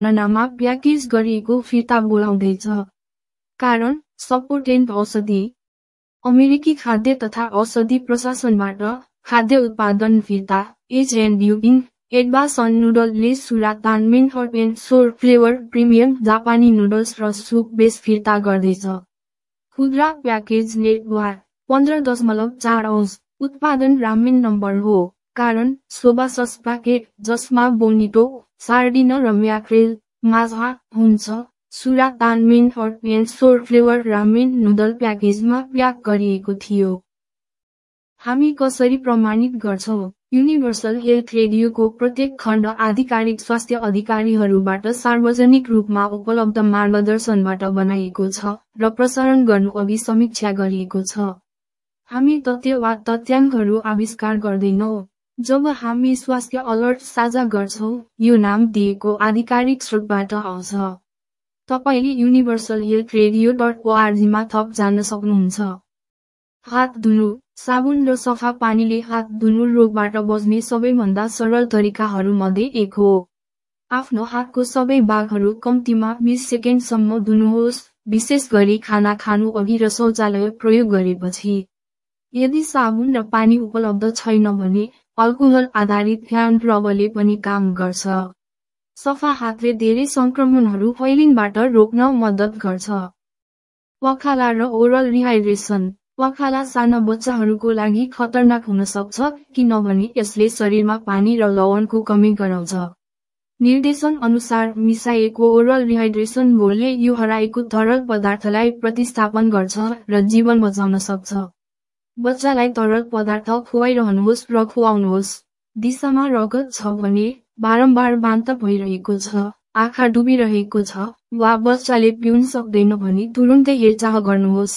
गणनामा प्याकेज गरिएको फिर्ता बोलाउँदैछ। कारण सपोर्टेन्ट औषधि। अमेरिकी खाद्य तथा औषधि प्रशासनबाट खाद्य उत्पादन फिर्ता H&U Inc. एडभासन नुडलले सुरा तानमेन हट एन्ड सोर फ्लेवर प्रिमियम जापानी नुडल्स र सुप बेस फिर्ता गर्दैछ। खुद्रा प्याकेज नेटवार 15.4 औंस उत्पादन रामेन नम्बर हो। कारण सोबा सस प्याकेट जसमा बोनिटो, सार्डिन र म्याक्रेल माछा हुन्छ। सुरा तानमेन हट एन्ड सोर फ्लेवर रामेन नुडल प्याकेजमा प्याक गरिएको थियो। हामी कसरी प्रमाणित गर्छौं? युनिभर्सल हेल्थ रेडियोको प्रत्येक खण्ड आधिकारिक स्वास्थ्य अधिकारीहरूबाट सार्वजनिक रूपमा उपलब्ध मार्गदर्शनबाट बनाइएको छ र प्रसारण गर्नुअघि समीक्षा गरिएको छ। हामी तथ्य वा तथ्याङ्कहरू आविष्कार गर्दैनौं। जब हामी स्वास्थ्य अलर्ट साझा गर्छौं, यो नाम दिएको आधिकारिक स्रोतबाट आउँछ। तपाईले universalhealthradio.org मा थप जान्न सक्नुहुन्छ। हात धुनु, साबुन र सफा पानीले हात धुनु रोगबाट बच्ने सबैभन्दा सरल तरिकाहरूमध्ये एक हो। आफ्नो हातको सबै भागहरू कम्तीमा 20 सेकेन्डसम्म धुनुहोस्, विशेष गरी खाना खानु अघि र शौचालय प्रयोग गरेपछि। यदि साबुन र पानी उपलब्ध छैन भने अल्कोहल आधारित ह्यान्ड रबले पनि काम गर्छ। सफा हातले धेरै संक्रमणहरू फैलिनबाट रोक्न मद्दत गर्छ। पखाला र ओरल रिहाइड्रेसन। पखाला साना बच्चाहरूको लागि खतरनाक हुन सक्छ किनभने यसले शरीरमा पानी र लवणको कमी गराउँछ। निर्देशन अनुसार मिसाइएको ओरल रिहाइड्रेसन बोलले यो हराएको तरल पदार्थलाई प्रतिस्थापन गर्छ र जीवन बचाउन सक्छ। बच्चालाई तरल पदार्थ खुवाइरहनुहोस् र खुवाउनुहोस्। दिशामा रगत छ भने, बारम्बार वान्त भइरहेको छ, आँखा डुबिरहेको छ, वा बच्चाले पिउन सक्दैन भने तुरुन्तै हेरचाह गर्नुहोस्।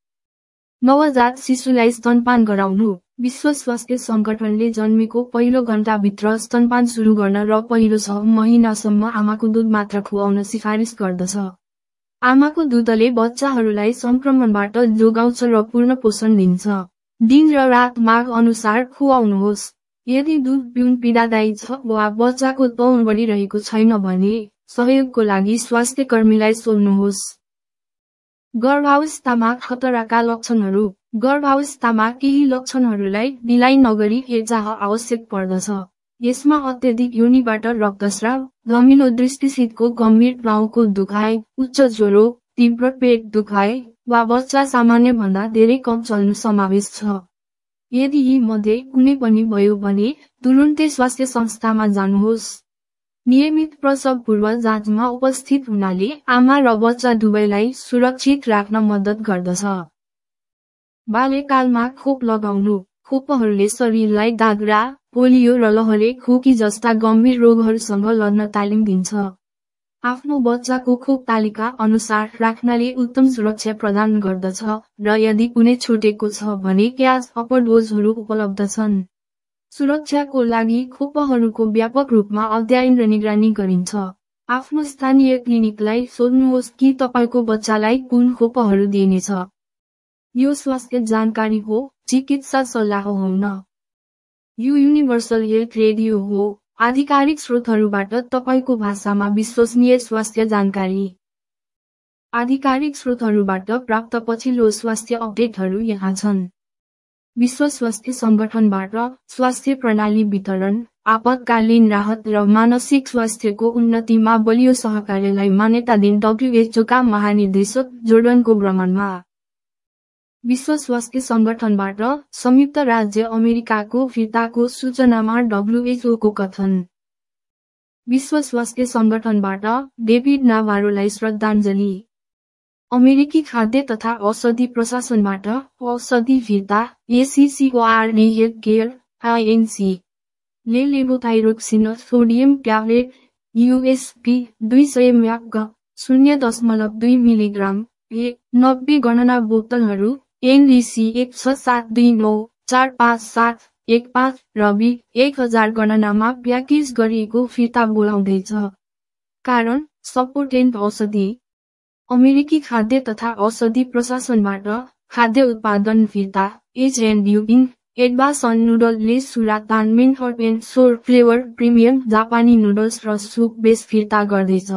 नवजात शिशुलाई स्तनपान गराउनु। विश्व स्वास्थ्य संगठनले जन्मेको पहिलो घण्टाभित्र स्तनपान सुरु गर्न र पहिलो 6 महिनासम्म आमाको दूध मात्र खुवाउन सिफारिस गर्दछ। आमाको दूधले बच्चाहरूलाई संक्रमणबाट जोगाउँछ र पूर्ण पोषण दिन्छ। दिन र रात माग अनुसार खुवाउनुहोस्। यदि दूध पिउन पीडादायी छ वा बच्चाको तौल बढिरहेको छैन भने सहयोगको लागि स्वास्थ्य कर्मीलाई सोध्नुहोस्। गर्भावस्थामा खतराका लक्षणहरू। गर्भावस्थामा केही लक्षणहरूलाई ढिलाइ नगरी हेरचाह आवश्यक पर्दछ। यसमा अत्यधिक योनिबाट रक्तस्राव, धमिलो दृष्टिसितको गम्भीर टाउको दुखाइ, उच्च ज्वरो, तीव्र पेट दुखाइ, वा बच्चा सामान्य भन्दा धेरै कम चल्नु समावेश छ। यदि यी मध्ये कुनै पनि भयो भने तुरुन्तै स्वास्थ्य संस्थामा जानुहोस्। नियमित प्रसव पूर्व जाँचमा उपस्थित हुनाले आमा र बच्चा दुवैलाई सुरक्षित राख्न मद्दत गर्दछ। बाल्यकालमा खोप लगाउनु। खोपहरूले शरीरलाई दादरा, पोलियो र लहरे खोकी जस्ता गम्भीर रोगहरूसँग लड्न तालिम दिन्छ। आफ्नो बच्चाको खोप तालिका अनुसार राख्नाले उत्तम सुरक्षा प्रदान गर्दछ र यदि कुनै छुटेको छ भने क्याच अप डोजहरू उपलब्ध छन्। सुरक्षाको लागि खोपहरूको व्यापक रूपमा अध्ययन र निगरानी गरिन्छ। आफ्नो स्थानीय क्लिनिकलाई सोध्नुहोस् कि तपाईको बच्चालाई कुन खोपहरू दिइनेछ। यो स्वास्थ्य जानकारी हो, चिकित्सा सल्लाह होइन। यो युनिभर्सल हेल्थ रेडियो हो, आधिकारिक स्रोतहरूबाट तपाईको भाषामा विश्वसनीय स्वास्थ्य जानकारी। आधिकारिक स्रोतहरूबाट प्राप्त पछिल्लो स्वास्थ्य अपडेटहरू यहाँ छन्। विश्व स्वास्थ्य संगठनबाट स्वास्थ्य प्रणाली वितरण, आपतकालीन राहत र मानसिक स्वास्थ्यको उन्नतिमा बलियो सहकार्यलाई मान्यता दिन WHO का महानिर्देशक जोर्डनको भ्रमणमा। विश्व स्वास्थ्य संगठनबाट संयुक्त राज्य अमेरिकाको फिर्ताको सूचनामा WHO को कथन। विश्व स्वास्थ्य संगठनबाट डेभिड नाभारोलाई श्रद्धाञ्जली। अमेरिकी खाद्य तथा औषधि प्रशासनबाट औषधि फिर्ता ACCORD हेल्थकेयर INC ले लेभोथाइरोक्सिन sodium tablet USP 200 mg 0.2 milligram 90 गणना बोतलहरू NDC 167294571 र B 1000 गणनामा प्याकेज गरिएको फिर्ता बोलाउँदैछ। कारण सपोर्टेन्ट औषधि। अमेरिकी खाद्य तथा औषधि प्रशासनबाट खाद्य उत्पादन फिर्ता H&U Inc. एडभासन नुडलले सुरा तानमेन हट एन्ड सोर फ्लेवर प्रिमियम जापानी नुडल्स र सुप बेस फिर्ता गर्दैछ।